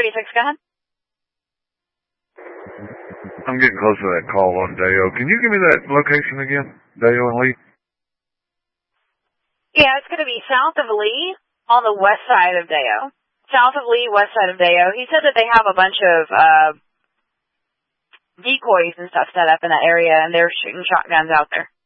336, go ahead. I'm getting close to that call on Deo. Can you give me that location again? Deo and Lee? Yeah, it's going to be south of Lee on the west side of Deo. South of Lee, west side of Deo. He said that they have a bunch of decoys and stuff set up in that area, and they're shooting shotguns out there.